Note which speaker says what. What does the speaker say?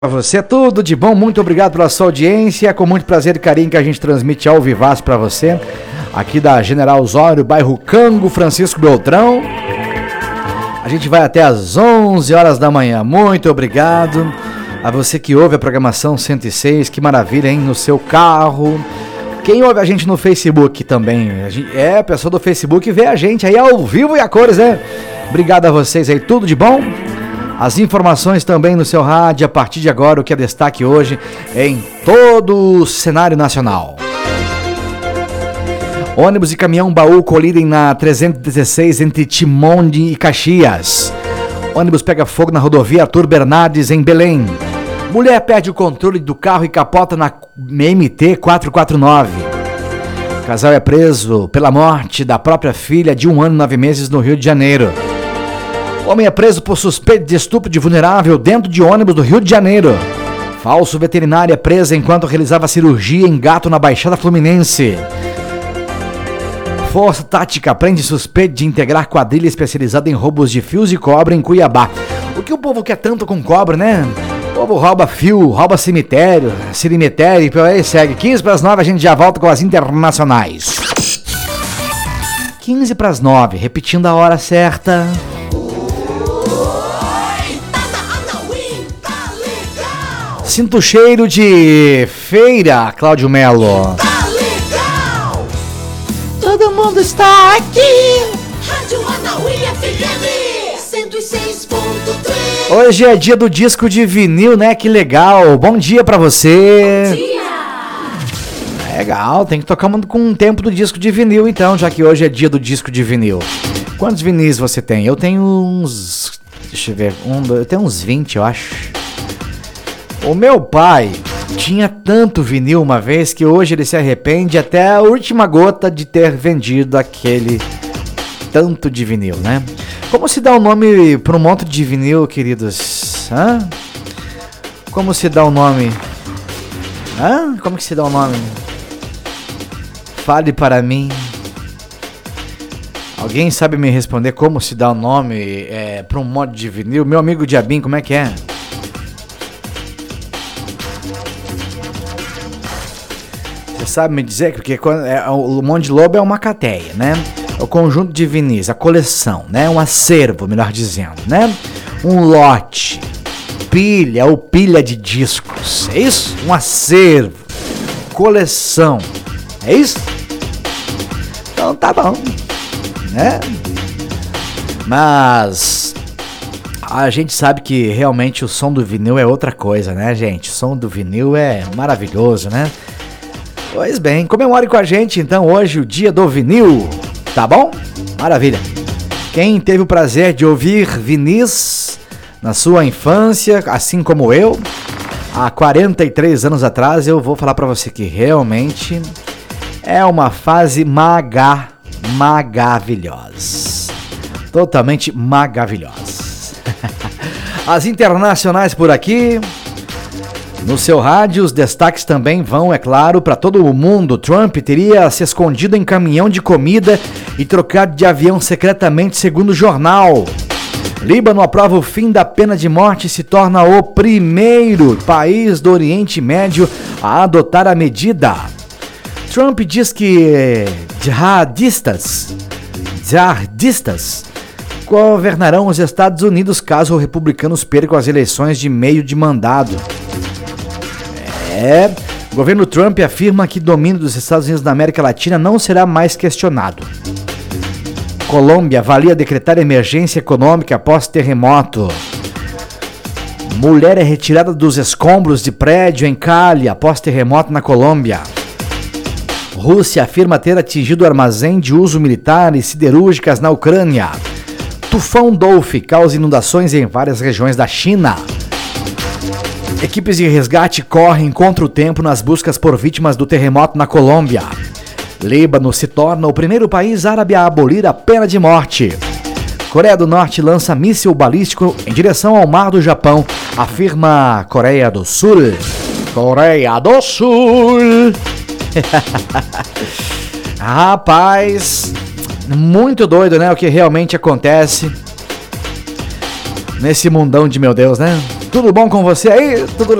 Speaker 1: Pra você, tudo de bom, muito obrigado pela sua audiência, com muito prazer e carinho que a gente transmite ao vivaço pra você, aqui da General Osório, bairro Cango, Francisco Beltrão. A gente vai até às 11 horas da manhã, muito obrigado a você que ouve a programação 106, que maravilha, hein, no seu carro. Quem ouve a gente no Facebook também, a pessoa do Facebook vê a gente aí ao vivo e a cores, né? Obrigado a vocês aí, tudo de bom? As informações também no seu rádio, a partir de agora, o que é destaque hoje em todo o cenário nacional. Ônibus e caminhão baú colidem na 316 entre Timonde e Caxias. Ônibus pega fogo na rodovia Arthur Bernardes, em Belém. Mulher perde o controle do carro e capota na MT 449. O casal é preso pela morte da própria filha de 1 ano e 9 meses no Rio de Janeiro. Homem é preso por suspeita de estupro de vulnerável dentro de ônibus do Rio de Janeiro. Falso veterinário é preso enquanto realizava cirurgia em gato na Baixada Fluminense. Força Tática prende suspeito de integrar quadrilha especializada em roubos de fios de cobre em Cuiabá. O que o povo quer tanto com cobre, né? O povo rouba fio, rouba cemitério, e por aí segue. 15 para as 9, a gente já volta com as internacionais. 15 para as 9, repetindo a hora certa. Sinto o cheiro de feira, Cláudio Melo.
Speaker 2: Tá legal!
Speaker 1: Todo mundo está aqui.
Speaker 2: Rádio Anauí FM 106.3.
Speaker 1: Hoje é dia do disco de vinil, né? Que legal. Bom dia pra você.
Speaker 2: Bom dia!
Speaker 1: Legal, tem que tocar com um tempo do disco de vinil então, já que hoje é dia do disco de vinil. Quantos vinis você tem? Eu tenho uns... Deixa eu ver, eu tenho uns 20, eu acho. O meu pai tinha tanto vinil uma vez que hoje ele se arrepende até a última gota de ter vendido aquele tanto de vinil, né? Como se dá o nome para um monte de vinil, queridos? Hã? Como se dá o nome? Hã? Como que se dá o nome? Fale para mim. Alguém sabe me responder como se dá o nome para um monte de vinil? Meu amigo Diabinho, como é que é? Você sabe me dizer? Porque o Monte de Lobo é uma cateia, né? É o conjunto de vinis, a coleção, né? Um acervo, melhor dizendo, né? Um lote, pilha ou pilha de discos, é isso? Um acervo, coleção, é isso? Então tá bom, né? Mas a gente sabe que realmente o som do vinil é outra coisa, né, gente? O som do vinil é maravilhoso, né? Pois bem, comemore com a gente então hoje o dia do vinil, tá bom? Maravilha. Quem teve o prazer de ouvir vinis na sua infância, assim como eu, há 43 anos atrás, eu vou falar pra você que realmente é uma fase maravilhosa. Totalmente maravilhosa. As internacionais por aqui. No seu rádio, os destaques também vão, é claro, para todo o mundo. Trump teria se escondido em caminhão de comida e trocado de avião secretamente, segundo o jornal. Líbano aprova o fim da pena de morte e se torna o primeiro país do Oriente Médio a adotar a medida. Trump diz que jihadistas governarão os Estados Unidos caso os republicanos percam as eleições de meio de mandado. O governo Trump afirma que o domínio dos Estados Unidos da América Latina não será mais questionado. Colômbia avalia decretar emergência econômica após terremoto. Mulher é retirada dos escombros de prédio em Cali após terremoto na Colômbia. Rússia afirma ter atingido armazém de uso militar e siderúrgicas na Ucrânia. Tufão Dolphy causa inundações em várias regiões da China. Equipes de resgate correm contra o tempo nas buscas por vítimas do terremoto na Colômbia. Líbano se torna o primeiro país árabe a abolir a pena de morte. Coreia do Norte lança míssil balístico em direção ao mar do Japão, afirma Coreia do Sul. Coreia do Sul! Rapaz, muito doido, né? O que realmente acontece nesse mundão de meu Deus, né? Tudo bom com você aí? Tudo